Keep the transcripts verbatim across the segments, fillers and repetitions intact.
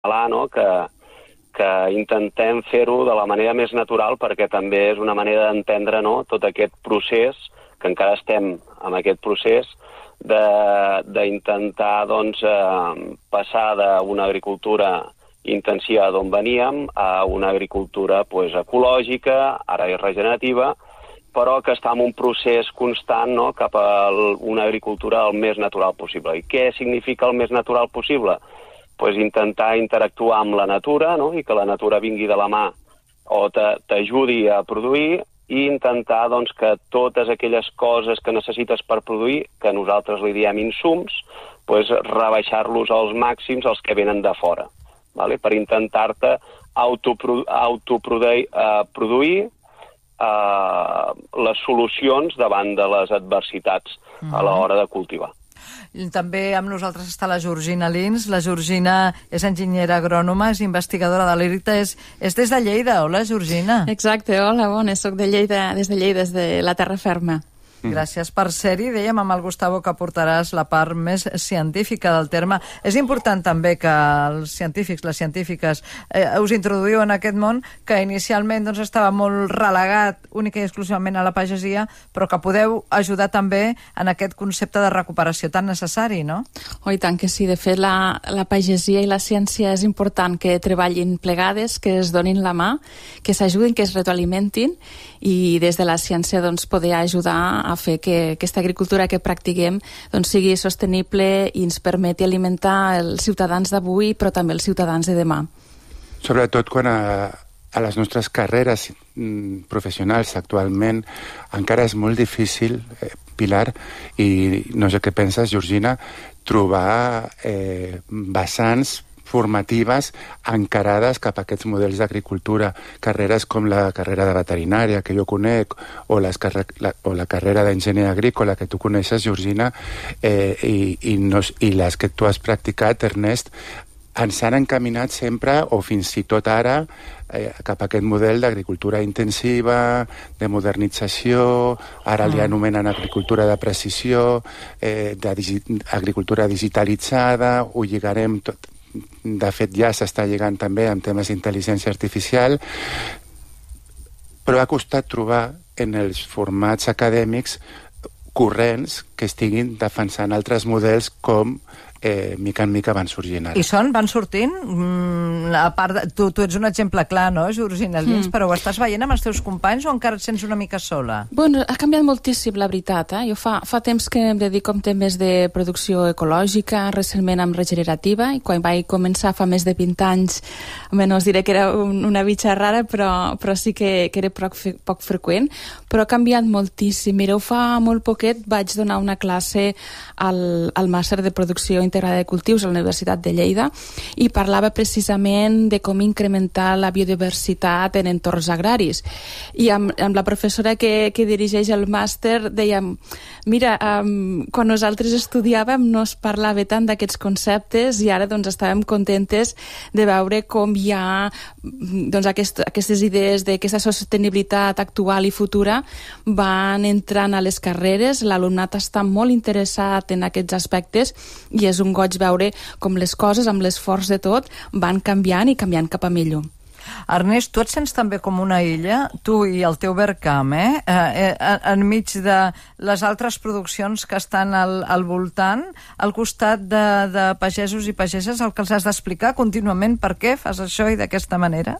català, no? que, que intentem fer-ho de la manera més natural, perquè també és una manera d'entendre, no? tot aquest procés, que encara estem en aquest procés, d'intentar doncs, eh, passar d'una agricultura intensiva d'on veníem a una agricultura pues, ecològica, ara és regenerativa, però que està en un procés constant, no? cap a una agricultura el més natural possible. I què significa el més natural possible? Pues intentar interactuar amb la natura, no? i que la natura vingui de la mà o t'ajudi a produir, i intentar doncs, que totes aquelles coses que necessites per produir, que nosaltres li diem insums, pues, rebaixar-los als màxims els que venen de fora, vale? Per intentar-te autoprodu autoproduir uh, uh, les solucions davant de les adversitats mm. a l'hora de cultivar. També amb nosaltres està la Georgina Lins. La Georgina és enginyera agrònoma, és investigadora de l'I R I T A, és, és des de Lleida. Hola, Georgina. Exacte, hola, bona, soc de Lleida, des de Lleida, des de la terra ferma. Gràcies per ser-hi. Dèiem amb el Gustavo que portaràs la part més científica del terme. És important també que els científics, les científiques, eh, us introduïu en aquest món que inicialment doncs, estava molt relegat única i exclusivament a la pagesia, però que podeu ajudar també en aquest concepte de recuperació tan necessari, no? Oh, i tant que sí. De fet, la, la pagesia i la ciència és important que treballin plegades, que es donin la mà, que s'ajudin, que es retroalimentin, i des de la ciència doncs, poder ajudar a fer que aquesta agricultura que practiquem doncs, sigui sostenible i ens permeti alimentar els ciutadans d'avui, però també els ciutadans de demà. Sobretot quan a, a les nostres carreres mm, professionals actualment encara és molt difícil, eh, Pilar, i no sé què penses, Georgina, trobar eh, vessants formatives encarades cap a aquests models d'agricultura, carreres com la carrera de veterinària que jo conec, o, les carre la, o la carrera d'enginyer agrícola que tu coneixes, Georgina, eh, i, i, no, i les que tu has practicat, Ernest, ens han encaminat sempre, o fins i tot ara, eh, cap a aquest model d'agricultura intensiva, de modernització, ara li anomenen agricultura de precisió, eh, d'agricultura digitalitzada, ho lligarem tot. De fet, ja s'està lligant també amb temes d'intel·ligència artificial, però ha costat trobar en els formats acadèmics corrents que estiguin defensant altres models com eh, mica en mica van sorgint ara. I són? Van sortint? Mm, a part de, tu, tu ets un exemple clar, no, Georgina Lins? Mm. Però ho estàs veient amb els teus companys o encara et sents una mica sola? Bueno, ha canviat moltíssim, la veritat. Eh? Jo fa, fa temps que em dedico a temes de producció ecològica, recentment amb regenerativa, i quan vaig començar fa més de vint anys, almenys diré que era un, una bitxa rara, però, però sí que, que era poc, poc freqüent, però ha canviat moltíssim. Mireu, fa molt poquet vaig donar una classe al, al màster de producció integrada de cultius a la Universitat de Lleida i parlava precisament de com incrementar la biodiversitat en entorns agraris. I amb, amb la professora que, que dirigeix el màster dèiem, mira, um, quan nosaltres estudiàvem no es parlava tant d'aquests conceptes i ara doncs estàvem contentes de veure com hi ha doncs, aquest, aquestes idees d'aquesta sostenibilitat actual i futura van entrant a les carreres, l'alumnat està molt interessat en aquests aspectes i és un goig veure com les coses, amb l'esforç de tot, van canviant i canviant cap a millor. Ernest, tu et sents també com una illa, tu i el teu Vercamp, eh? eh, eh enmig de les altres produccions que estan al, al voltant, al costat de, de pagesos i pageses, el que els has d'explicar contínuament per què fas això i d'aquesta manera?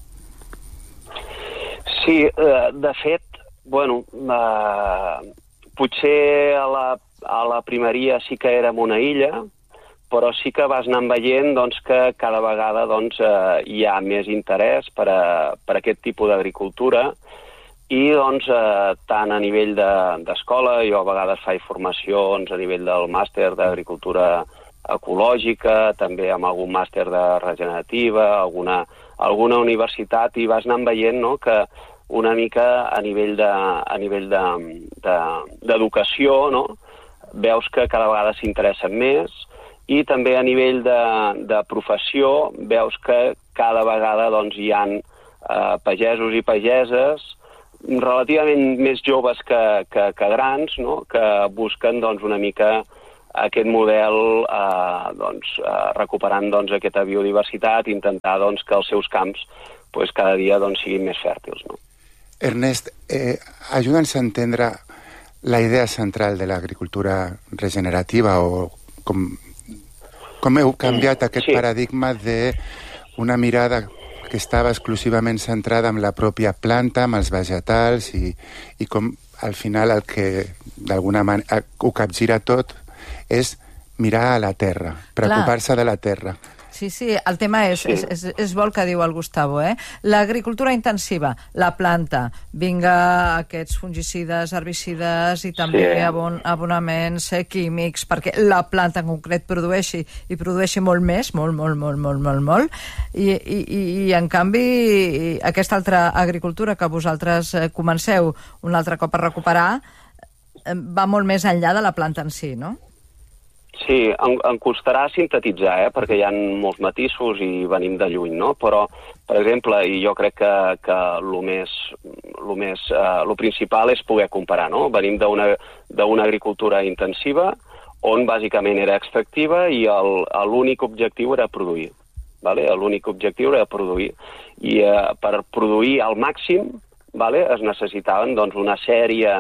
Sí, eh, de fet, bueno, eh, potser a la, a la primeria sí que érem una illa, però sí que vas anar veient doncs, que cada vegada doncs, eh, hi ha més interès per, a, per a aquest tipus d'agricultura i doncs, eh, tant a nivell d'escola, de, jo a vegades faig formacions a nivell del màster d'agricultura ecològica, també amb algun màster de regenerativa, alguna, alguna universitat, i vas anar veient no, que una mica a nivell de, a nivell de, de, d'educació, no, veus que cada vegada s'interessen més, i també a nivell de, de professió veus que cada vegada doncs, hi ha eh, pagesos i pageses relativament més joves que, que, que grans, no? Que busquen doncs, una mica aquest model eh, doncs, eh, recuperant doncs, aquesta biodiversitat, intentar doncs, que els seus camps pues, cada dia doncs, siguin més fèrtils. No? Ernest, eh, ajuda'ns a entendre la idea central de l'agricultura regenerativa o com, com heu canviat aquest sí. paradigma d'una mirada que estava exclusivament centrada en la pròpia planta, amb els vegetals i, i com al final el que d'alguna manera ho capgira tot és mirar a la terra, preocupar-se de la terra. Sí, sí, el tema és, sí. és, és, és bo el que diu el Gustavo, eh? L'agricultura intensiva, la planta, vinga aquests fungicides, herbicides i també sí. abon, abonaments eh, químics, perquè la planta en concret produeixi i produeixi molt més, molt, molt, molt, molt, molt, molt, i, i, i en canvi aquesta altra agricultura que vosaltres comenceu un altre cop a recuperar va molt més enllà de la planta en si, no? Sí, em, em costarà sintetitzar, eh, perquè hi ha molts matisos i venim de lluny, no? Però, per exemple, i jo crec que, que lo més, lo més, eh, lo principal és poder comparar, no? Venim d'una d'una agricultura intensiva, on bàsicament era extractiva i l'únic objectiu era produir, vale? L'únic objectiu era produir. I eh, per produir al màxim, vale, es necessitaven doncs, una sèrie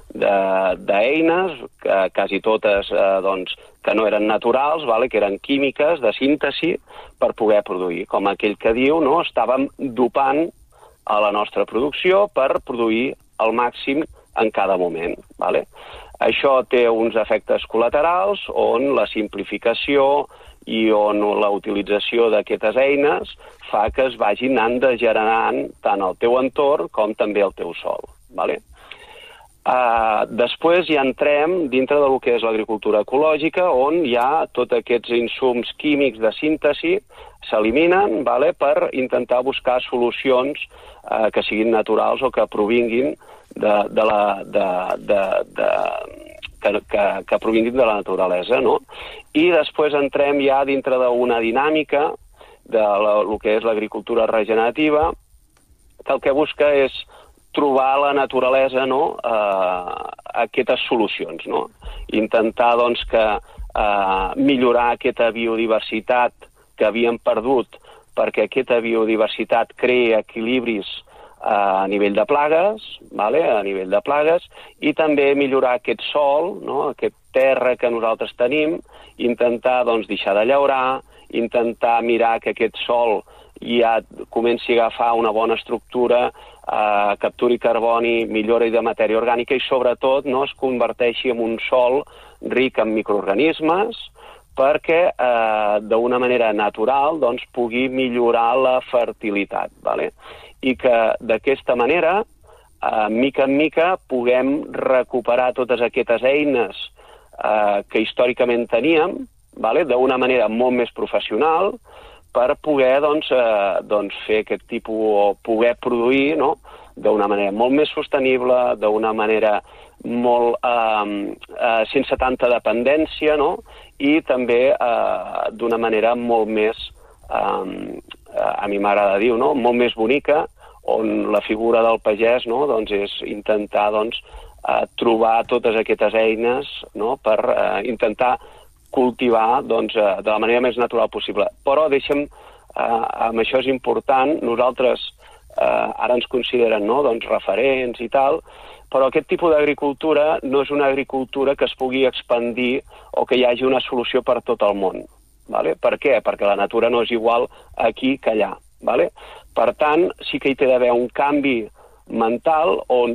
d'eines, que quasi totes eh, doncs, que no eren naturals, vale? Que eren químiques de síntesi per poder produir. Com aquell que diu, no? Estàvem dopant a la nostra producció per produir al màxim en cada moment. Vale? Això té uns efectes col·laterals on la simplificació i on la utilització d'aquestes eines fa que es vagin anant degenerant tant el teu entorn com també el teu sòl. Vale? Uh, després ja entrem dintre del que és l'agricultura ecològica, on hi ha tots aquests insums químics de síntesi s'eliminen, vale, per intentar buscar solucions uh, que siguin naturals o que provinguin de, de la... De, de, de, que, que, que provinguin de la naturalesa, no? I després entrem ja dintre d'una dinàmica de la, el que és l'agricultura regenerativa, que el que busca és trobar la naturalesa, no? eh, aquestes solucions, no? Intentar doncs, que eh, millorar aquesta biodiversitat que havíem perdut, perquè aquesta biodiversitat crea equilibris eh, a nivell de plagues, vale? A nivell de plagues, i també millorar aquest sòl, no? Aquest terra que nosaltres tenim, intentar doncs, deixar de llaurar, intentar mirar que aquest sòl ja comenci a agafar una bona estructura, eh, capturi carboni, millora de matèria orgànica i sobretot no es converteixi en un sòl ric en microorganismes perquè eh, d'una manera natural doncs, pugui millorar la fertilitat. Vale? I que d'aquesta manera, eh, mica en mica, puguem recuperar totes aquestes eines eh, que històricament teníem, vale? D'una manera molt més professional, per poder doncs, eh, doncs fer aquest tipus, o poder produir no? D'una manera molt més sostenible, d'una manera molt, eh, eh, sense tanta dependència, no? I també eh, d'una manera molt més, eh, a mi m'agrada dir, no? Molt més bonica, on la figura del pagès no? Doncs és intentar doncs, eh, trobar totes aquestes eines no? Per eh, intentar cultivar doncs, de la manera més natural possible. Però deixa'm, eh, amb això és important, nosaltres eh, ara ens consideren no? doncs, referents i tal, però aquest tipus d'agricultura no és una agricultura que es pugui expandir o que hi hagi una solució per tot el món. Vale? Per què? Perquè la natura no és igual aquí que allà. Vale? Per tant, sí que hi té d'haver un canvi mental on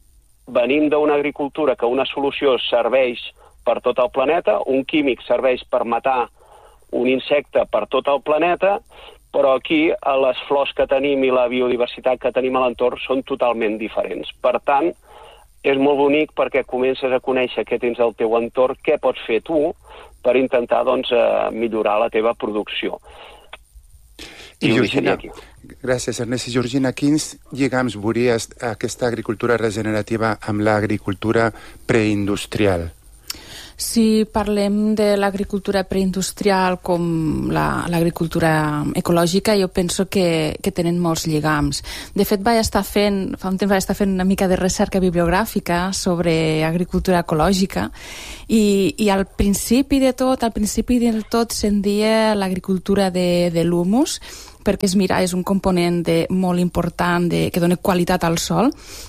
venim d'una agricultura que una solució serveix per tot el planeta, un químic serveix per matar un insecte per tot el planeta, però aquí les flors que tenim i la biodiversitat que tenim a l'entorn són totalment diferents. Per tant, és molt bonic perquè comences a conèixer què tens al teu entorn, què pots fer tu per intentar doncs, millorar la teva producció. I, I Georgina, gràcies Ernest. I Georgina, quins lligams veuries aquesta agricultura regenerativa amb l'agricultura preindustrial? Si parlem de l'agricultura preindustrial com l'agricultura ecològica, jo penso que, que tenen molts lligams. De fet, vaig estar fent, fa un temps vaig estar fent una mica de recerca bibliogràfica sobre agricultura ecològica i, i al principi de tot, al principi del tot se'n dia l'agricultura de, de l'humus, perquè es mira, és un component de, molt important de, que dona qualitat al sòl.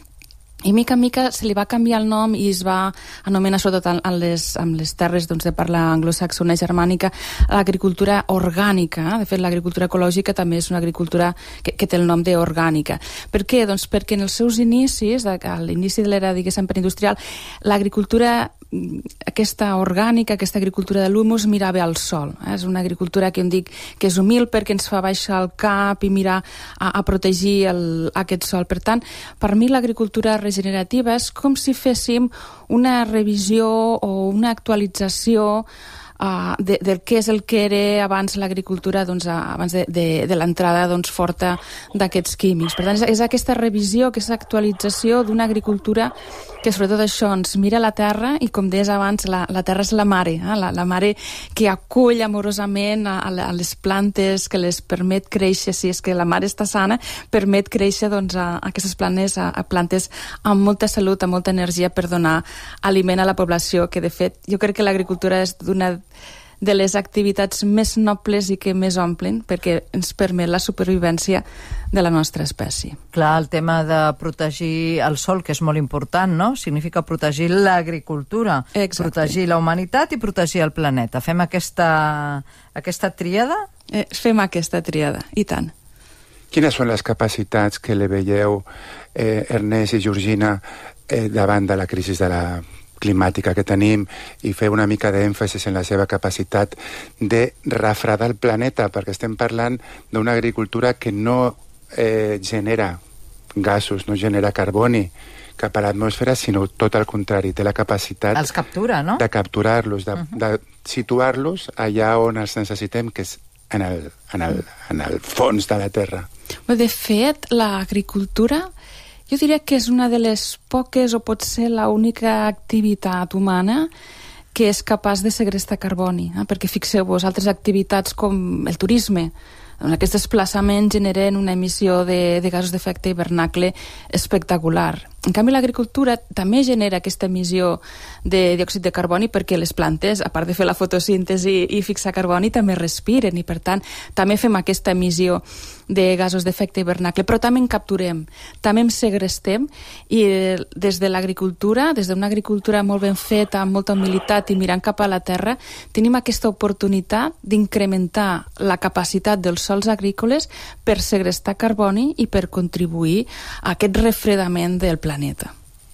I mica en mica se li va canviar el nom i es va anomenar, sobretot en les, en les terres doncs, de parla anglosaxona i germànica, l'agricultura orgànica. De fet, l'agricultura ecològica també és una agricultura que, que té el nom d'orgànica. Per què? Doncs perquè en els seus inicis, a l'inici de l'era, diguéssim, preindustrial, l'agricultura aquesta orgànica, aquesta agricultura de l'humus mirava al sol. Eh? És una agricultura que em dic que és humil perquè ens fa baixar el cap i mirar a, a protegir el, aquest sol. Per tant, per mi l'agricultura regenerativa és com si féssim una revisió o una actualització Uh, de, del que és el que era abans l'agricultura, doncs, abans de, de, de l'entrada doncs, forta d'aquests químics. Per tant, és, és aquesta revisió, aquesta actualització d'una agricultura que sobretot això ens mira la terra i, com deies abans, la, la terra és la mare, eh? la, la mare que acull amorosament a, a les plantes, que les permet créixer, si és que la mare està sana, permet créixer doncs, a, a aquestes plantes, a, a plantes amb molta salut, amb molta energia per donar aliment a la població, que de fet jo crec que l'agricultura és d'una de les activitats més nobles i que més omplen, perquè ens permet la supervivència de la nostra espècie. Clar, el tema de protegir el sol, que és molt important, no? Significa protegir l'agricultura, Exacte. Protegir la humanitat i protegir el planeta. Fem aquesta, aquesta tríada? Eh, fem aquesta tríada, i tant. Quines són les capacitats que le veieu, eh, Ernest i Georgina, eh, davant de la crisi de la climàtica que tenim, i fer una mica d'èmfasis en la seva capacitat de refredar el planeta, perquè estem parlant d'una agricultura que no eh, genera gasos, no genera carboni cap a l'atmosfera, sinó tot el contrari, té la capacitat els captura, no? de capturar-los, de, uh-huh. de situar-los allà on els necessitem, que és en el, en el, en el fons de la terra. De fet, l'agricultura jo diria que és una de les poques, o pot ser l'única activitat humana que és capaç de segrestar carboni, eh? Perquè fixeu-vos, altres activitats com el turisme, aquests desplaçaments generen una emissió de, de gasos d'efecte hivernacle espectacular. En canvi, l'agricultura també genera aquesta emissió de diòxid de carboni perquè les plantes, a part de fer la fotosíntesi i fixar carboni, també respiren i, per tant, també fem aquesta emissió de gasos d'efecte hivernacle, però també en capturem, també en segrestem, i des de l'agricultura, des d'una agricultura molt ben feta, amb molta humilitat i mirant cap a la terra, tenim aquesta oportunitat d'incrementar la capacitat dels sòls agrícoles per segrestar carboni i per contribuir a aquest refredament del planeta. planeta.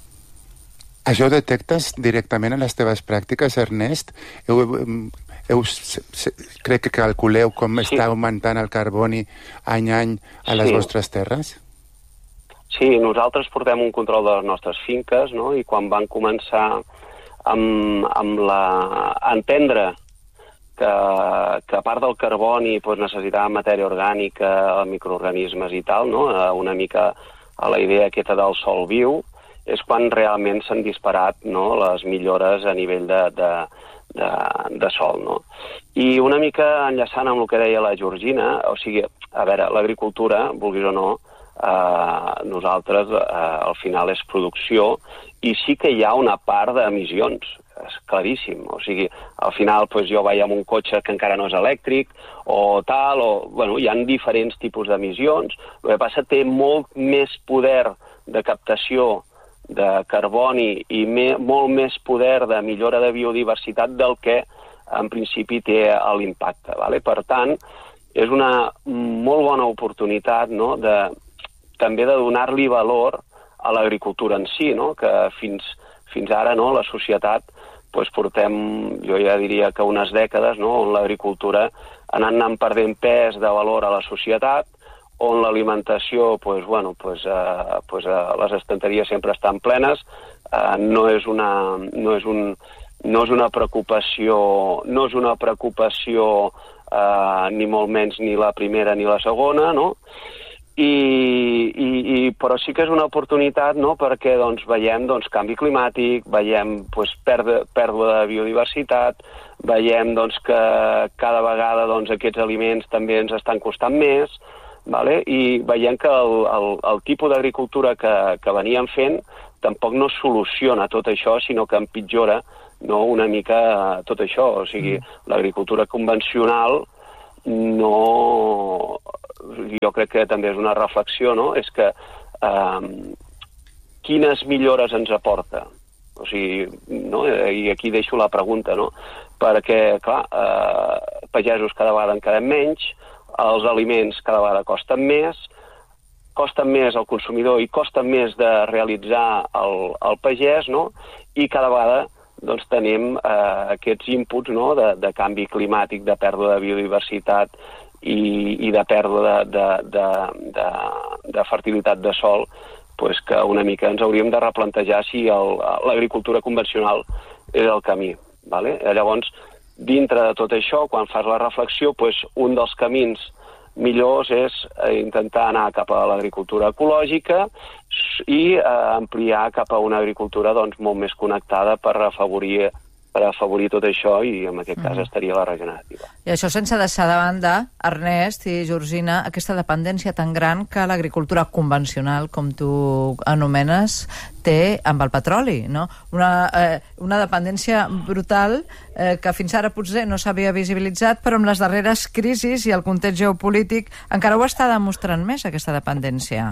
Això ho detectes directament en les teves pràctiques, Ernest? Heu, heu, crec que calculeu com sí. està augmentant el carboni any a any a les sí. vostres terres? Sí, nosaltres portem un control de les nostres finques, no? I quan van començar amb, amb la, a entendre que, que a part del carboni doncs, necessitàvem matèria orgànica, microorganismes i tal, no? Una mica a la idea aquesta del sol viu, és quan realment s'han disparat, no, les millores a nivell de, de, de, de sol. No? I una mica enllaçant amb el que deia la Georgina, o sigui, a veure, l'agricultura, vulguis o no, eh, nosaltres eh, al final és producció, i sí que hi ha una part d'emissions, és claríssim. O sigui, al final doncs, jo vaig amb un cotxe que encara no és elèctric o tal, o, bueno, hi ha diferents tipus d'emissions. El que passa té molt més poder de captació de carboni i me, molt més poder de millora de biodiversitat del que en principi té l'impacte. Vale? Per tant, és una molt bona oportunitat, no?, de, també de donar-li valor a l'agricultura en si, no?, que fins, fins ara no, la societat doncs portem, jo ja diria que unes dècades, no?, on l'agricultura ha anat perdent pes de valor a la societat, on l'alimentació, doncs, bueno, doncs, eh, doncs, eh, les estanteries sempre estan plenes, eh, no és una, no és un, no és una preocupació, no és una preocupació eh, ni molt menys ni la primera ni la segona, no? I, i, i, però sí que és una oportunitat, no?, perquè doncs, veiem doncs, canvi climàtic, veiem doncs, pèrdua, pèrdua de biodiversitat, veiem doncs, que cada vegada doncs, aquests aliments també ens estan costant més, vale? I veiem que el, el, el tipus d'agricultura que, que veníem fent tampoc no soluciona tot això, sinó que empitjora, no, una mica tot això. O sigui, l'agricultura convencional no... Jo crec que també és una reflexió, no?, és que eh, quines millores ens aporta? O sigui, no? I aquí deixo la pregunta, no? Perquè, clar, eh, pagesos cada vegada en quedem menys, els aliments cada vegada costen més, costen més al consumidor i costen més de realitzar el, el pagès, no? I cada vegada doncs, tenim eh, aquests inputs, no?, de, de canvi climàtic, de pèrdua de biodiversitat i, i de pèrdua de, de, de, de, de fertilitat de sòl, pues que una mica ens hauríem de replantejar si l'agricultura convencional és el camí. Vale? Llavors, dintre de tot això, quan fas la reflexió, pues, un dels camins millors és intentar anar cap a l'agricultura ecològica i eh, ampliar cap a una agricultura doncs, molt més connectada per afavorir, per afavorir tot això i en aquest cas estaria la regenerativa. I això sense deixar de banda, Ernest i Georgina, aquesta dependència tan gran que l'agricultura convencional, com tu anomenes, té amb el petroli, no? Una, eh, una dependència brutal eh, que fins ara potser no s'havia visibilitzat, però amb les darreres crisis i el context geopolític encara ho està demostrant més, aquesta dependència.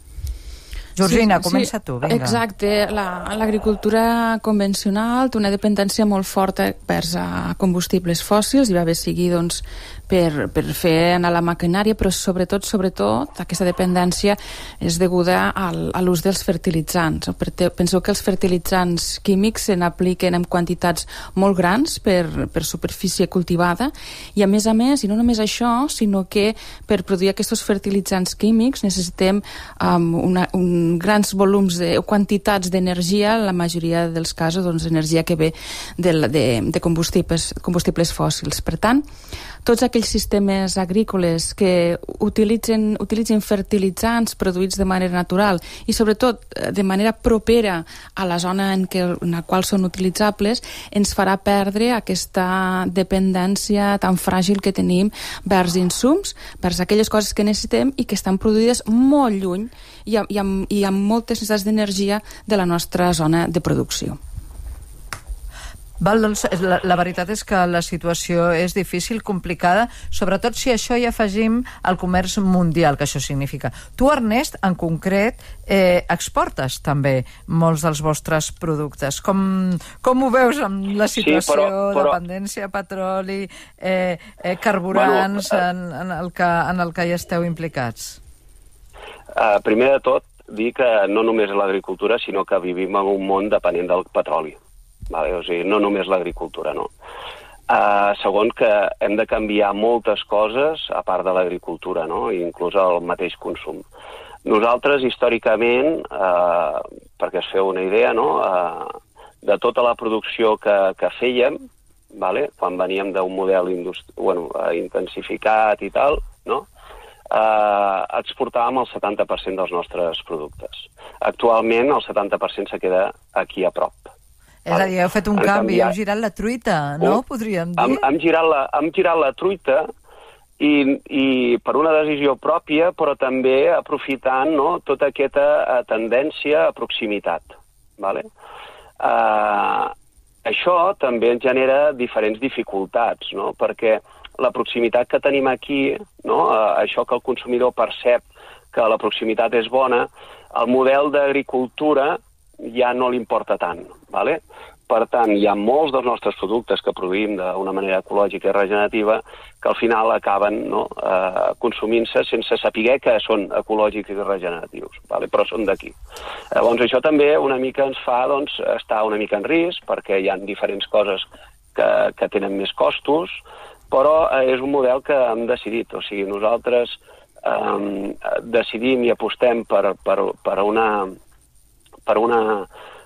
Georgina, sí, comença sí, tu, vinga. Exacte, l'agricultura la, convencional té una dependència molt forta vers a combustibles fòssils, i va bé sigui doncs, per, per fer anar la maquinària, però sobretot, sobretot, aquesta dependència és deguda al, a l'ús dels fertilitzants. Penseu que els fertilitzants químics se n'apliquen en quantitats molt grans per, per superfície cultivada, i a més a més, i no només això, sinó que per produir aquests fertilitzants químics necessitem um, una, un grans volums de, o quantitats d'energia, la majoria dels casos doncs, energia que ve de, de, de combustibles, combustibles fòssils. Per tant, tots aquells sistemes agrícoles que utilitzen, utilitzen fertilitzants produïts de manera natural i sobretot de manera propera a la zona en, què, en la qual són utilitzables, ens farà perdre aquesta dependència tan fràgil que tenim vers insums, vers aquelles coses que necessitem i que estan produïdes molt lluny i amb, i amb, i amb moltes necessitats d'energia de la nostra zona de producció. Val, doncs, la, la veritat és que la situació és difícil, complicada, sobretot si això hi afegim el comerç mundial, que això significa. Tu, Ernest, en concret, eh, exportes també molts dels vostres productes. Com, com ho veus amb la situació, sí, però, però... dependència, petroli, eh, eh, carburants, bueno, en, en, el que, en el que hi esteu implicats? Uh, primer de tot, dir que no només l'agricultura, sinó que vivim en un món dependent del petroli. Vale? O sigui, no només l'agricultura, no. Uh, segon, que hem de canviar moltes coses a part de l'agricultura, no? Inclús el mateix consum. Nosaltres, històricament, uh, perquè es feu una idea, no? Uh, de tota la producció que, que fèiem, vale? Quan veníem d'un model industri... bueno, uh, intensificat i tal, no? Uh, exportàvem el setanta per cent dels nostres productes. Actualment, el setanta per cent se queda aquí a prop. És a dir, heu fet un canvi, heu girat la truita, no? Podríem dir? Hem, hem, girat la, hem girat la truita i, i per una decisió pròpia, però també aprofitant, no, tota aquesta uh, tendència a proximitat. Vale? Uh, això també ens genera diferents dificultats, no? Perquè la proximitat que tenim aquí, no, uh, això que el consumidor percep que la proximitat és bona, el model d'agricultura ja no li importa tant. Vale? Per tant, hi ha molts dels nostres productes que produïm d'una manera ecològica i regenerativa que al final acaben, no, eh, consumint-se sense saber que són ecològics i regeneratius, vale? Però són d'aquí. Llavors això també una mica ens fa doncs, estar una mica en risc, perquè hi ha diferents coses que, que tenen més costos, però eh, és un model que hem decidit. O sigui, nosaltres eh, decidim i apostem per, per, per una... per una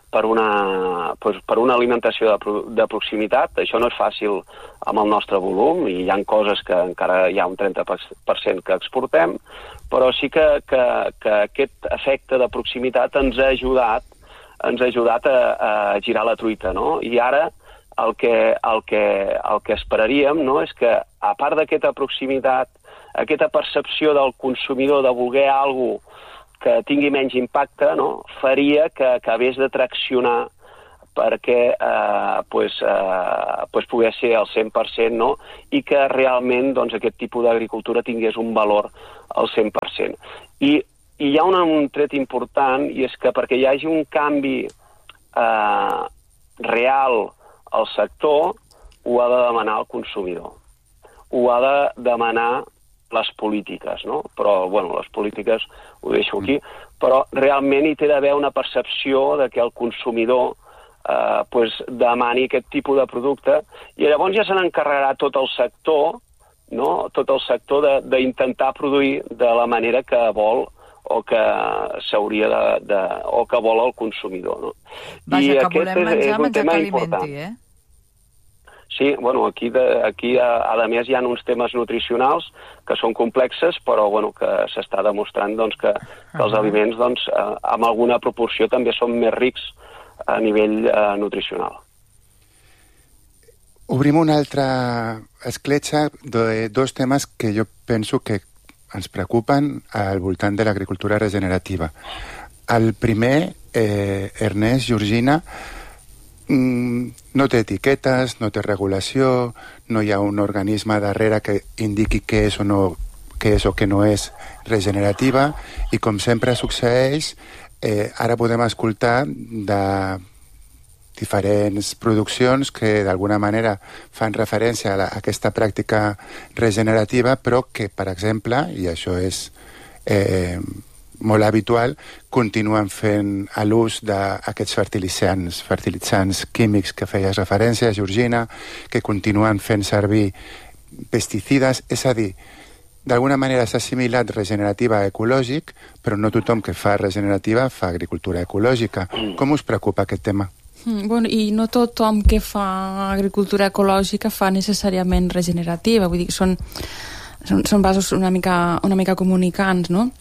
per una, pues, per una alimentació de, de proximitat. Això no és fàcil amb el nostre volum i hi ha coses que encara hi ha un trenta per cent que exportem, però sí que, que, que aquest efecte de proximitat ens ha ajudat, ens ha ajudat a, a girar la truita, no? I ara el que, el que, el que esperaríem, no?, és que, a part d'aquesta proximitat, aquesta percepció del consumidor de voler alguna cosa que tingui menys impacte, no?, faria que acabés de traccionar perquè eh, pues, eh, pues pogués ser al cent per cent, no?, i que realment doncs, aquest tipus d'agricultura tingués un valor al cent per cent. I, i hi ha un, un tret important, i és que perquè hi hagi un canvi eh, real al sector, ho ha de demanar el consumidor. Ho ha de demanar les polítiques, no? Però, bueno, les polítiques ho deixo aquí, però realment hi té d'haver una percepció de que el consumidor eh, pues, demani aquest tipus de producte i llavors ja se n'encarregarà tot el sector, no? Tot el sector d'intentar produir de la manera que vol o que s'hauria de, de... o que vol el consumidor, no? Vaja, I que volem menjar, menjar que alimenti, eh? Sí, bueno, aquí, de, aquí a, a més hi ha uns temes nutricionals que són complexes, però bueno, que s'està demostrant doncs, que, que els aliments doncs, eh, amb alguna proporció també són més rics a nivell eh, nutricional. Obrim una altra escletxa de dos temes que jo penso que ens preocupen al voltant de l'agricultura regenerativa. El primer, eh, Ernest, Georgina, no té etiquetes, no té regulació, no hi ha un organisme darrere que indiqui què és o no, què és o què no és regenerativa, i com sempre succeeix, eh, ara podem escoltar de diferents produccions que d'alguna manera fan referència a, la, a aquesta pràctica regenerativa, però que, per exemple, i això és eh, molt habitual, continuen fent l'ús d'aquests fertilitzants, fertilitzants químics que feies referència, Georgina, que continuen fent servir pesticides, és a dir, d'alguna manera s'ha assimilat regenerativa a ecològic, però no tothom que fa regenerativa fa agricultura ecològica. Com us preocupa aquest tema? Mm, bueno, i no tothom que fa agricultura ecològica fa necessàriament regenerativa, vull dir que són, són, són vasos una mica, una mica comunicants, no?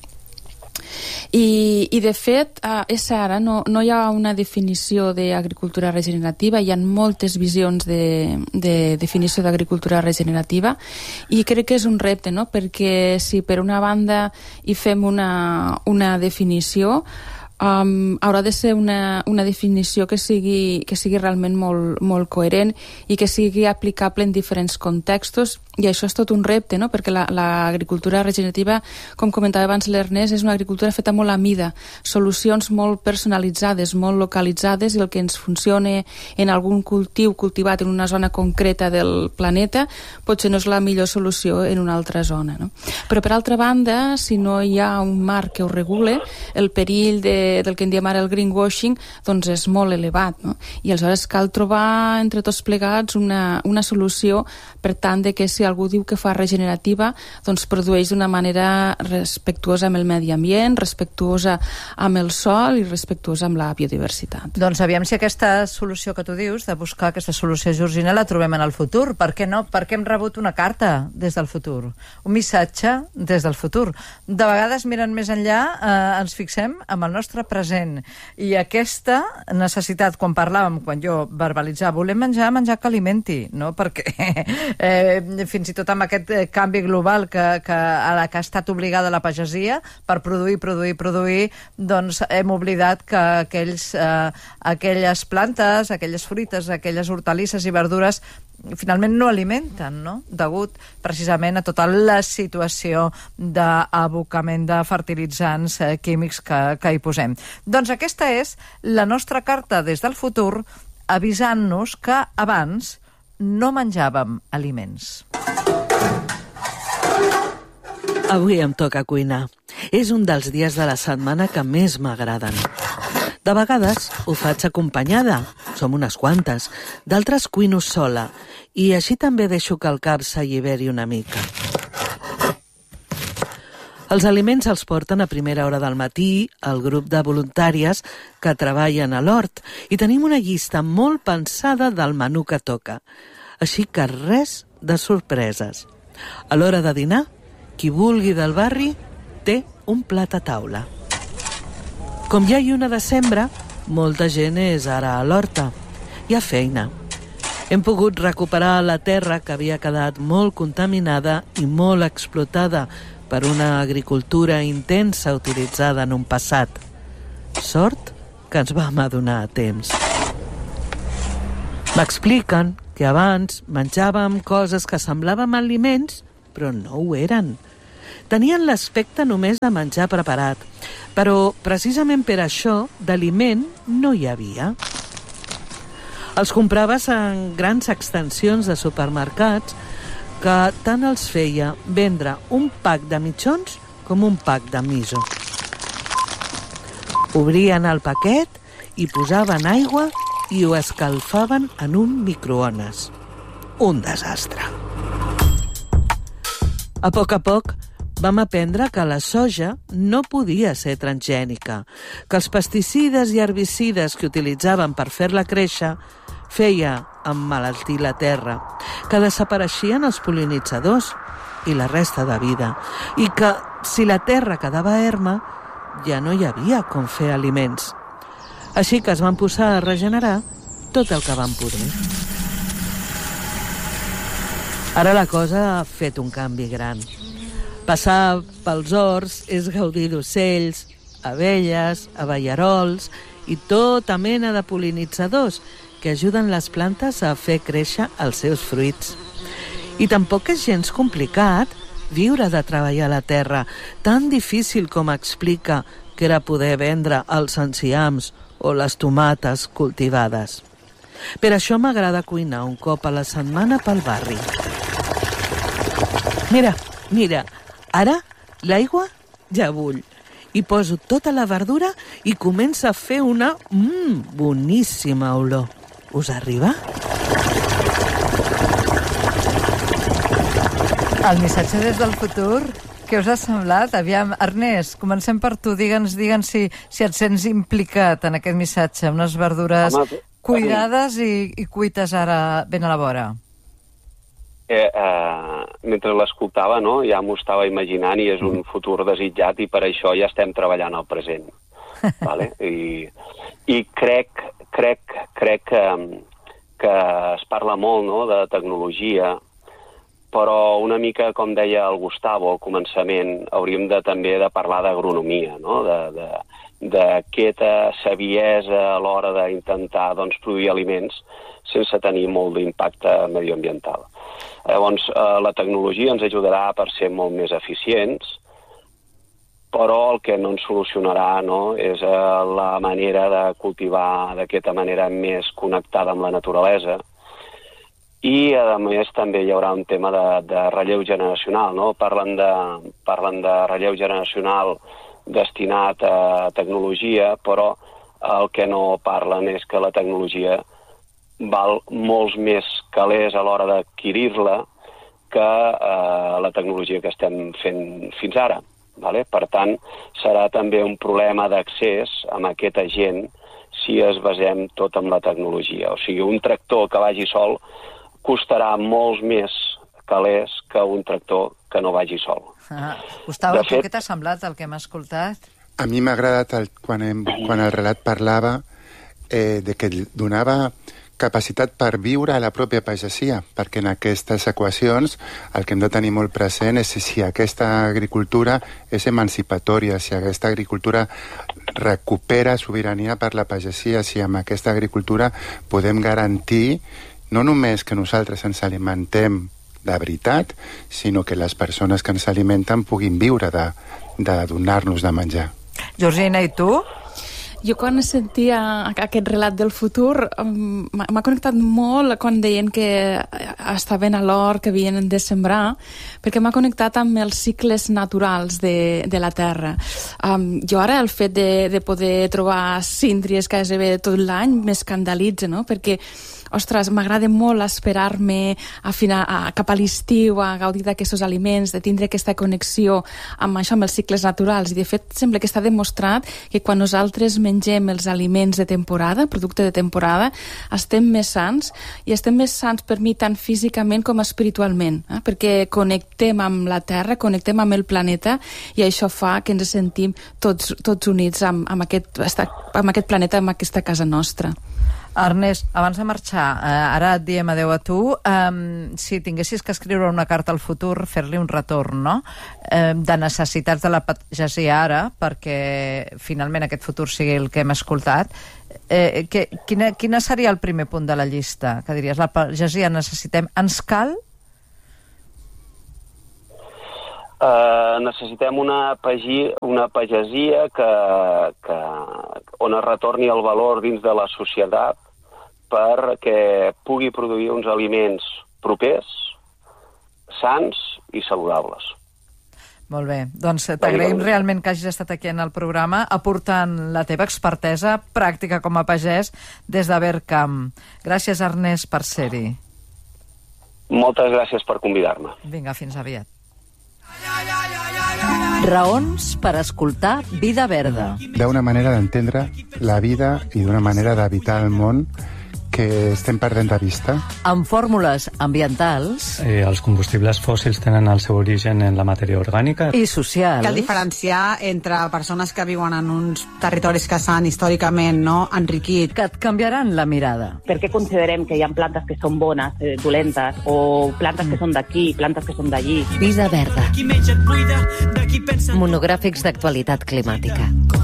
I, i de fet, eh, és ara, no, no hi ha una definició d'agricultura regenerativa, hi ha moltes visions de, de definició d'agricultura regenerativa i crec que és un repte, no? Perquè si per una banda hi fem una, una definició, Um, haurà de ser una, una definició que sigui, que sigui realment molt, molt coherent i que sigui aplicable en diferents contextos, i això és tot un repte, no? Perquè l'agricultura la, regenerativa, com comentava abans l'Ernest, és una agricultura feta molt a mida, solucions molt personalitzades, molt localitzades, i el que ens funcione en algun cultiu cultivat en una zona concreta del planeta potser no és la millor solució en una altra zona, no? Però per altra banda, si no hi ha un marc que ho regule, el perill de del que en diem ara el greenwashing doncs és molt elevat, no? I aleshores cal trobar entre tots plegats una, una solució per tant de que si algú diu que fa regenerativa doncs produeix d'una manera respectuosa amb el medi ambient, respectuosa amb el sol i respectuosa amb la biodiversitat. Doncs aviam si aquesta solució que tu dius, de buscar aquesta solució, Georgina, la trobem en el futur. Per què no? Perquè hem rebut una carta des del futur, un missatge des del futur. De vegades, mirant més enllà, eh, ens fixem amb el nostre present, i aquesta necessitat, quan parlàvem, quan jo verbalitzava, volem menjar, menjar que alimenti, no? Perquè eh, fins i tot amb aquest canvi global que, que a la que ha estat obligada la pagesia per produir, produir, produir, doncs hem oblidat que aquells, eh, aquelles plantes, aquelles fruites, aquelles hortalisses i verdures finalment no alimenten, no? Degut precisament a tota la situació d'abocament de fertilitzants eh, químics que, que hi posem. Doncs aquesta és la nostra carta des del futur, avisant-nos que abans no menjàvem aliments. Avui em toca cuinar. És un dels dies de la setmana que més m'agraden. De vegades ho faig acompanyada, som unes quantes, d'altres cuino sola, i així també deixo que el cap s'alliberi una mica. Els aliments els porten a primera hora del matí el grup de voluntàries que treballen a l'hort i tenim una llista molt pensada del menú que toca. Així que res de sorpreses. A l'hora de dinar, qui vulgui del barri té un plat a taula. Com ja hi ha una de sembra, molta gent és ara a l'horta. Hi ha feina. Hem pogut recuperar la terra que havia quedat molt contaminada i molt explotada per una agricultura intensa utilitzada en un passat. Sort que ens vam adonar a temps. M'expliquen que abans menjàvem coses que semblaven aliments, però no ho eren. Tenien l'aspecte només de menjar preparat, però precisament per això d'aliment no hi havia. Els compraves en grans extensions de supermercats que tant els feia vendre un pack de mitjons com un pack de miso. Obrien el paquet i posaven aigua i ho escalfaven en un microones. Un desastre. A poc a poc vam aprendre que la soja no podia ser transgènica, que els pesticides i herbicides que utilitzaven per fer-la créixer feia emmalaltir la terra, que desapareixien els pol·linitzadors i la resta de vida, i que si la terra quedava erma ja no hi havia com fer aliments. Així que es van posar a regenerar tot el que van poder. Ara la cosa ha fet un canvi gran. Passar pels horts és gaudir d'ocells, abelles, abellarols i tota mena de pol·linitzadors que ajuden les plantes a fer créixer els seus fruits. I tampoc és gens complicat viure de treballar la terra, tan difícil com explica que era poder vendre els enciams o les tomates cultivades. Per això m'agrada cuinar un cop a la setmana pel barri. Mira, mira, ara l'aigua ja bull. Hi poso tota la verdura i comença a fer una mm, boníssima olor. Us arriba? El missatge des del futur, què us ha semblat? Aviam, Ernest, comencem per tu. Digue'ns, digue'ns si, si et sents implicat en aquest missatge, unes verdures Home, cuidades i, i cuites ara ben a la vora. Eh, eh, mentre l'escoltava, no, ja m'ho estava imaginant i és un futur desitjat i per això ja estem treballant al present. Vale? I, i crec, crec, crec que, que es parla molt, no, de tecnologia, però una mica, com deia el Gustavo al començament, hauríem de, també de parlar d'agronomia, no? de, de, d'aquesta saviesa a l'hora d'intentar doncs, produir aliments sense tenir molt d'impacte medioambiental. Llavors, eh, la tecnologia ens ajudarà per ser molt més eficients, però el que no ens solucionarà, no, és eh, la manera de cultivar d'aquesta manera més connectada amb la naturalesa. I, a més, també hi haurà un tema de, de relleu generacional. No? Parlen, de, parlen de relleu generacional destinat a tecnologia, però el que no parlen és que la tecnologia val molts més calés a l'hora d'adquirir-la que eh, la tecnologia que estem fent fins ara. Vale? Per tant, serà també un problema d'accés amb aquesta gent si es basem tot en la tecnologia. O sigui, un tractor que vagi sol costarà molts més calés que un tractor que no vagi sol. Ah, Gustavo, fet, tu què t'ha semblat el que hem escoltat? A mi m'ha agradat el, quan, hem, quan el relat parlava eh, de que donava capacitat per viure a la pròpia pagesia, perquè en aquestes equacions el que hem de tenir molt present és si aquesta agricultura és emancipatòria, si aquesta agricultura recupera sobirania per la pagesia, si amb aquesta agricultura podem garantir no només que nosaltres ens alimentem de veritat, sinó que les persones que ens alimenten puguin viure de, de donar-nos de menjar. Georgina, i tu? Jo quan sentia aquest relat del futur m'ha connectat molt quan deien que estaven a l'hort, que havien de sembrar, perquè m'ha connectat amb els cicles naturals de, de la terra. Um, jo ara el fet de, de poder trobar síndries gairebé tot l'any m'escandalitza, no? Perquè ostres, m'agrada molt esperar-me a final, a, cap a l'estiu, a gaudir d'aquests aliments, de tindre aquesta connexió amb això, amb els cicles naturals. I de fet sembla que està demostrat que quan nosaltres mengem els aliments de temporada, producte de temporada, estem més sants, i estem més sants per mi tant físicament com espiritualment, eh? Perquè connectem amb la Terra, connectem amb el planeta, i això fa que ens sentim tots, tots units amb, amb, aquest, amb aquest planeta, amb aquesta casa nostra. Ernest, abans de marxar, eh, ara et diem adeu a tu, eh, si tinguessis que escriure una carta al futur, fer-li un retorn, no?, eh, de necessitats de la pagesia ara, perquè finalment aquest futur sigui el que hem escoltat, eh, que, quina, quina seria el primer punt de la llista? Que diries, la pagesia necessitem, ens cal? Uh, necessitem una, pagi, una pagesia que, que, on es retorni el valor dins de la societat perquè pugui produir uns aliments propers, sans i saludables. Molt bé, doncs t'agraïm realment que hagis estat aquí en el programa aportant la teva expertesa pràctica com a pagès des de Vercamp. Gràcies, Ernest, per ser-hi. Moltes gràcies per convidar-me. Vinga, fins aviat. Raons per escoltar Vida Verda. D'una manera d'entendre la vida i d'una manera d'habitar el món que estem perdent de vista. Amb fórmules ambientals Eh, els combustibles fòssils tenen el seu origen en la matèria orgànica. i socials. Cal diferenciar entre persones que viuen en uns territoris que s'han històricament, no, enriquit. que et canviaran la mirada. Per què considerem que hi ha plantes que són bones, eh, dolentes, o plantes que són d'aquí, plantes que són d'allí? Vida Verda. Monogràfics d'actualitat climàtica.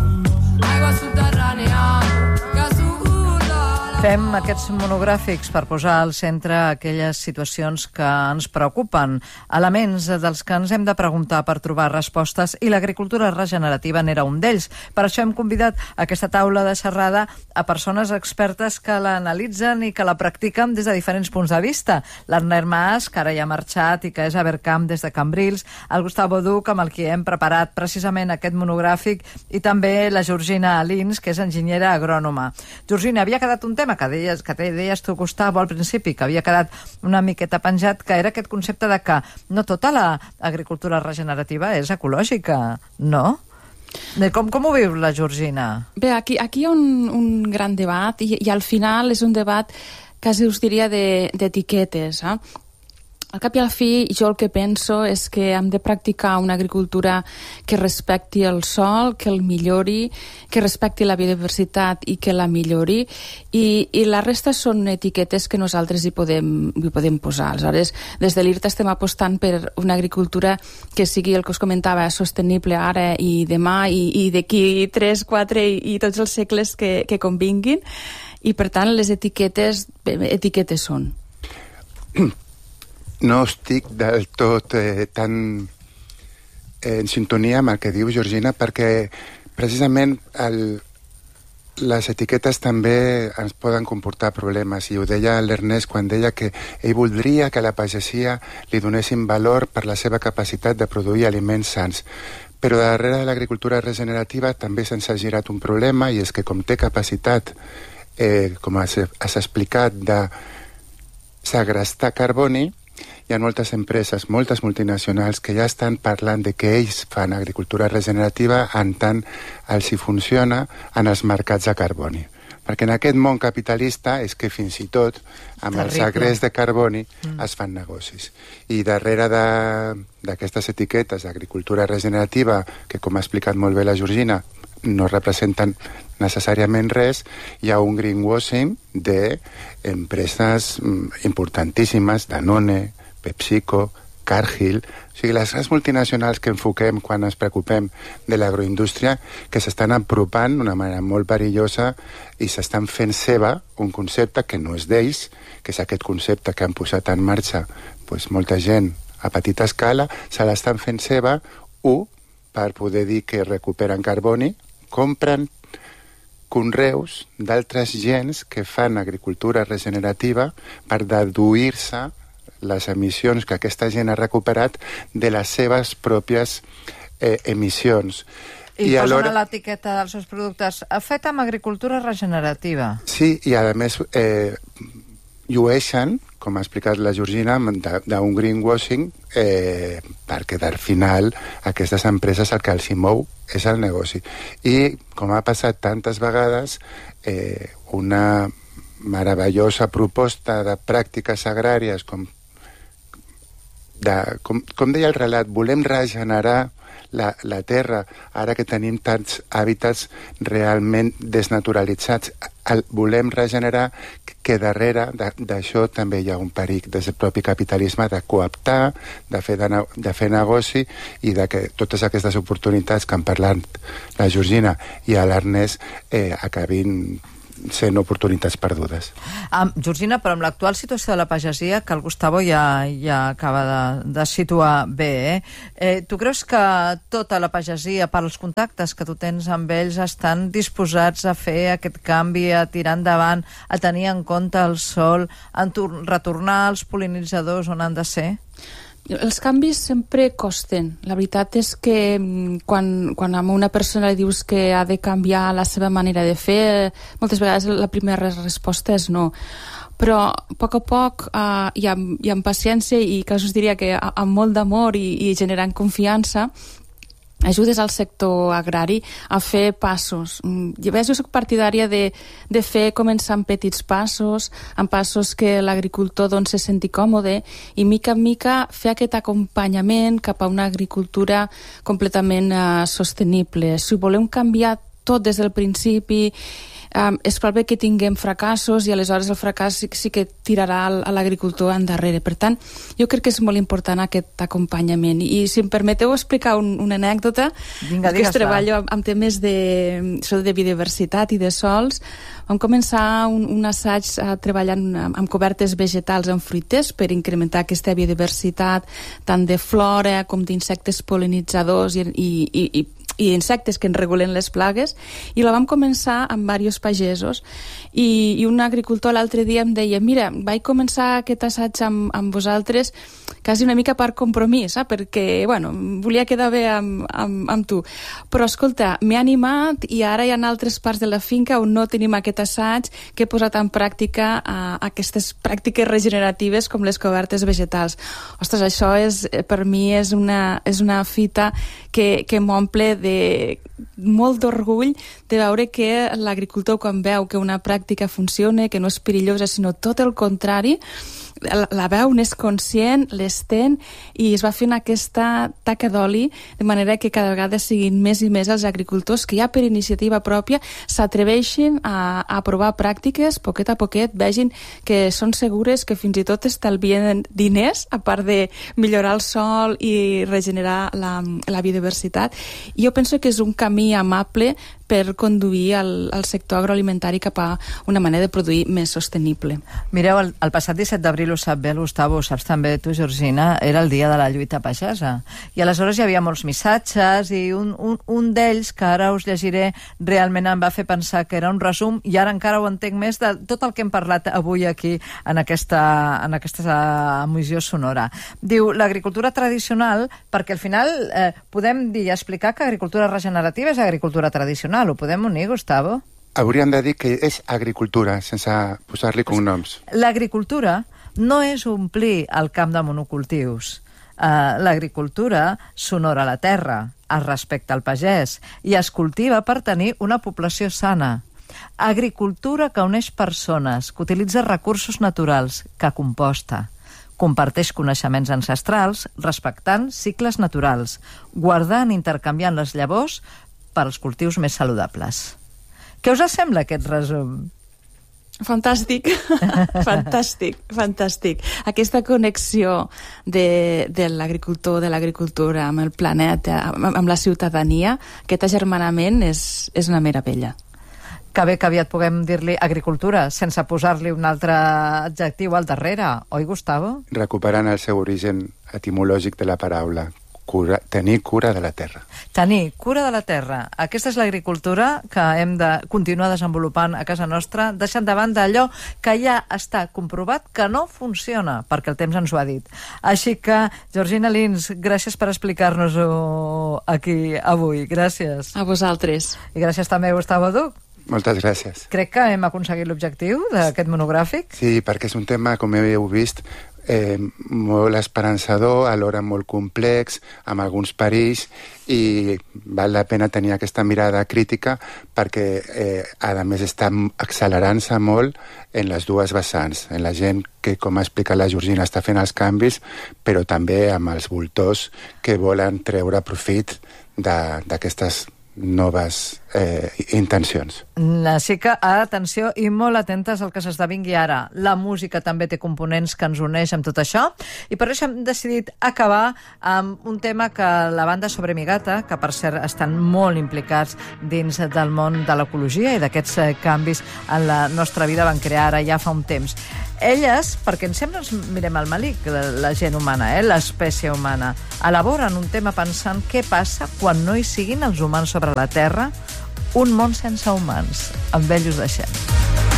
Fem aquests monogràfics per posar al centre aquelles situacions que ens preocupen, elements dels que ens hem de preguntar per trobar respostes, i l'agricultura regenerativa n'era un d'ells. Per això hem convidat a aquesta taula de xerrada a persones expertes que l'analitzen i que la practiquen des de diferents punts de vista. L'Ernest Mas, que ara ja ha marxat i que és a Vercamp des de Cambrils, el Gustavo Duc, amb el qui hem preparat precisament aquest monogràfic, i també la Georgina Alins, que és enginyera agrònoma. Georgina, havia quedat un tema que deies, que deies tu, Gustavo, al principi, que havia quedat una miqueta penjat, que era aquest concepte de que no tota l'agricultura regenerativa és ecològica, no? Com, com ho viu la Georgina? Bé, aquí, aquí hi ha un, un gran debat, i, i al final és un debat quasi us diria d'etiquetes, de, eh? Al cap i al fi, jo el que penso és que hem de practicar una agricultura que respecti el sol, que el millori, que respecti la biodiversitat i que la millori, i, i la resta són etiquetes que nosaltres hi podem, hi podem posar. Aleshores, des de l'I R T A estem apostant per una agricultura que sigui el que us comentava, sostenible ara i demà, i, i d'aquí tres, quatre i, i tots els segles que, que convinguin, i per tant les etiquetes, etiquetes són. No estic del tot eh, tan eh, en sintonia amb el que diu Georgina, perquè precisament el, les etiquetes també ens poden comportar problemes, i ho deia l'Ernest quan deia que ell voldria que a la pagesia li donessin valor per la seva capacitat de produir aliments sans. Però darrere de l'agricultura regenerativa també se'ns ha girat un problema, i és que com té capacitat, eh, com has, has explicat, de segrestar carboni, hi ha moltes empreses, moltes multinacionals que ja estan parlant de que ells fan agricultura regenerativa en tant els hi funciona en els mercats de carboni. Perquè en aquest món capitalista és que fins i tot amb el segrest de carboni mm. es fan negocis. I darrere d'aquestes etiquetes d'agricultura regenerativa, que com ha explicat molt bé la Georgina, no representen necessàriament res, hi ha un greenwashing d'empreses importantíssimes, Danone, PepsiCo, Cargill, o sigui, les grans multinacionals que enfoquem quan ens preocupem de l'agroindústria, que s'estan apropant d'una manera molt perillosa i s'estan fent seva un concepte que no és d'ells, que és aquest concepte que han posat en marxa pues, molta gent a petita escala, se l'estan fent seva, u, per poder dir que recuperen carboni, compren conreus d'altres gens que fan agricultura regenerativa per deduir-se les emissions que aquesta gent ha recuperat de les seves pròpies eh, emissions. I, I posen alhora a l'etiqueta dels seus productes fet amb agricultura regenerativa. Sí, i a més eh, llueixen, com ha explicat la Georgina, d'un greenwashing, eh, perquè al final aquestes empreses el que els hi mou és el negoci. I, com ha passat tantes vegades, eh, una meravellosa proposta de pràctiques agràries, com, de, com, com deia el relat, volem regenerar La, la terra, ara que tenim tants hàbitats realment desnaturalitzats, el volem regenerar, que darrere d'això també hi ha un perill des del propi capitalisme de cooptar, de fer, de, de fer negoci i de que totes aquestes oportunitats que han parlat la Georgina i l'Ernest eh, acabin sent oportunitats perdudes. Um, Georgina, però amb l'actual situació de la pagesia, que el Gustavo ja, ja acaba de, de situar bé, eh? Eh, tu creus que tota la pagesia, per als contactes que tu tens amb ells, estan disposats a fer aquest canvi, a tirar endavant, a tenir en compte el sol, a retornar els pol·linitzadors on han de ser? Els canvis sempre costen. La veritat és que quan, quan a una persona li dius que ha de canviar la seva manera de fer, moltes vegades la primera resposta és no. Però a poc a poc, uh, i, amb, i amb paciència, i que us diria que amb molt d'amor i, i generant confiança, ajudes al sector agrari a fer passos. Jo soc partidària de, de fer començar amb petits passos, amb passos que l'agricultor doncs, se senti còmode, i mica en mica fer aquest acompanyament cap a una agricultura completament uh, sostenible. Si volem canviar tot des del principi, Um, és probable que tinguem fracassos i aleshores el fracàs sí, sí que tirarà a l'agricultor endarrere. Per tant, jo crec que és molt important aquest acompanyament. I si em permeteu explicar un, una anècdota, Vinga, que es treballo amb, amb temes de, de biodiversitat i de sols. Vam començar un, un assaig uh, treballant amb, amb cobertes vegetals en fruiters per incrementar aquesta biodiversitat tant de flora com d'insectes pol·linitzadors i, i, i, i i insectes que en regulen les plagues, i la vam començar amb diversos pagesos, i, i un agricultor l'altre dia em deia, mira, vaig començar aquest assaig amb, amb vosaltres quasi una mica per compromís, eh? perquè, bueno, volia quedar bé amb, amb, amb tu, però escolta, m'he animat i ara hi ha altres parts de la finca on no tenim aquest assaig, que he posat en pràctica uh, aquestes pràctiques regeneratives com les cobertes vegetals. Ostres, això és, per mi és una, és una fita que, que m'omple de molt d'orgull de veure que l'agricultor, quan veu que una pràctica funciona, que no és perillosa, sinó tot el contrari, la, la veu, n'és conscient, l'estén, i es va fent aquesta taca d'oli, de manera que cada vegada siguin més i més els agricultors que ja per iniciativa pròpia s'atreveixin a, a provar pràctiques, poquet a poquet, vegin que són segures, que fins i tot estalvien diners, a part de millorar el sòl i regenerar la, la biodiversitat. I jo penso que és un camí amable per conduir el, el sector agroalimentari cap a una manera de produir més sostenible. Mireu, el, el passat disset d'abril, ho sap bé el Gustavo, ho saps també tu, Georgina, era el dia de la lluita pagesa. I aleshores hi havia molts missatges, i un, un, un d'ells, que ara us llegiré, realment em va fer pensar que era un resum, i ara encara ho entenc més, de tot el que hem parlat avui aquí en aquesta, en aquesta emissió sonora. Diu, l'agricultura tradicional, perquè al final eh, podem dir i explicar que agricultura regenerativa és agricultura tradicional. Ho podem unir, Gustavo? Hauríem de dir que és agricultura, sense posar-li cognoms. L'agricultura no és omplir el camp de monocultius. Uh, l'agricultura s'honora la terra, es respecta el pagès i es cultiva per tenir una població sana. Agricultura que uneix persones, que utilitza recursos naturals, que composta. Comparteix coneixements ancestrals, respectant cicles naturals, guardant i intercanviant les llavors per als cultius més saludables. Què us sembla aquest resum? Fantàstic, fantàstic, fantàstic. Aquesta connexió de, de l'agricultor, de l'agricultura amb el planeta, amb, amb la ciutadania, aquest agermanament és, és una meravella. Que bé que aviat puguem dir-li agricultura sense posar-li un altre adjectiu al darrere, oi, Gustavo? Recuperant el seu origen etimològic de la paraula. Cura, tenir cura de la terra. Tenir cura de la terra. Aquesta és l'agricultura que hem de continuar desenvolupant a casa nostra, deixant de banda allò que ja està comprovat que no funciona, perquè el temps ens ho ha dit. Així que, Georgina Lins, gràcies per explicar-nos-ho aquí avui. Gràcies. A vosaltres. I gràcies també, Gustavo Duc. Moltes gràcies. Crec que hem aconseguit l'objectiu d'aquest monogràfic. Sí, perquè és un tema, com heu vist, eh, molt esperançador, alhora molt complex, amb alguns perills, i val la pena tenir aquesta mirada crítica perquè, eh, a més, està accelerant-se molt en les dues vessants, en la gent que, com ha explicat la Georgina, està fent els canvis, però també amb els voltors que volen treure profit d'aquestes noves eh, intencions. Així que, atenció i molt atentes al que s'esdevingui ara. La música també té components que ens uneix amb tot això, i per això hem decidit acabar amb un tema que la banda Sobre mi gata, que per cert estan molt implicats dins del món de l'ecologia i d'aquests eh, canvis en la nostra vida, van crear ara ja fa un temps. Elles, perquè ens sempre ens mirem al malic, la, la gent humana, eh, l'espècie humana, elaboren un tema pensant què passa quan no hi siguin els humans sobre la Terra, un món sense humans. Amb ells us deixem.